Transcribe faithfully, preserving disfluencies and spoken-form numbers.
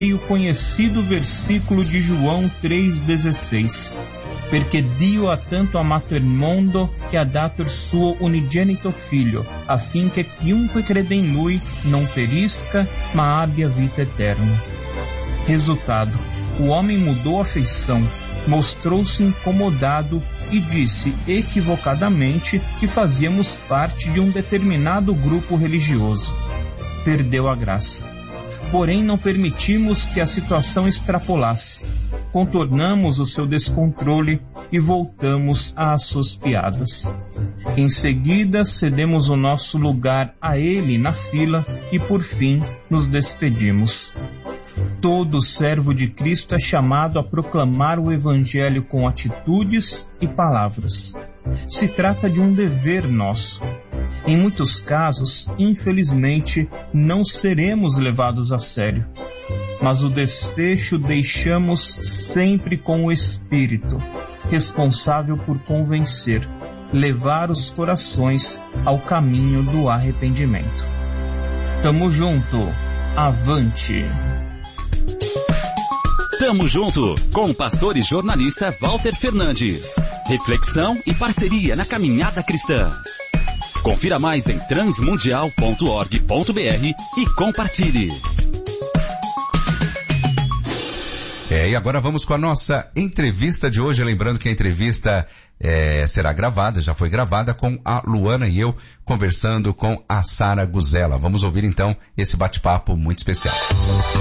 o conhecido versículo de João três dezesseis. Perché Dio ha tanto amato il mondo che ha dato il suo unigenito figlio, affinché chiunque crede in lui non perisca, ma abbia vita eterna. Resultado: o homem mudou a feição, mostrou-se incomodado e disse equivocadamente que fazíamos parte de um determinado grupo religioso. Perdeu a graça. Porém, não permitimos que a situação extrapolasse. Contornamos o seu descontrole e voltamos às suas piadas. Em seguida, cedemos o nosso lugar a ele na fila e, por fim, nos despedimos. Todo servo de Cristo é chamado a proclamar o Evangelho com atitudes e palavras. Se trata de um dever nosso. Em muitos casos, infelizmente, não seremos levados a sério. Mas o desfecho deixamos sempre com o Espírito, responsável por convencer, levar os corações ao caminho do arrependimento. Tamo junto, avante! Tamo junto com o pastor e jornalista Walter Fernandes. Reflexão e parceria na caminhada cristã. Confira mais em transmundial ponto org ponto br e compartilhe. É, e agora vamos com a nossa entrevista de hoje. Lembrando que a entrevista é, será gravada, já foi gravada com a Luana e eu conversando com a Sara Guzella. Vamos ouvir então esse bate-papo muito especial.